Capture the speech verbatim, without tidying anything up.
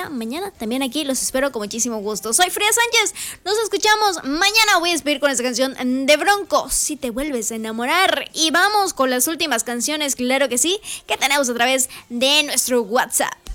mañana, mañana también aquí los espero con muchísimo gusto. Soy Frida Sánchez, nos escuchamos mañana. Voy a despedir con esta canción de Bronco, Si te vuelves a enamorar. Y vamos con las últimas canciones, claro que sí, que tenemos a través de nuestro WhatsApp.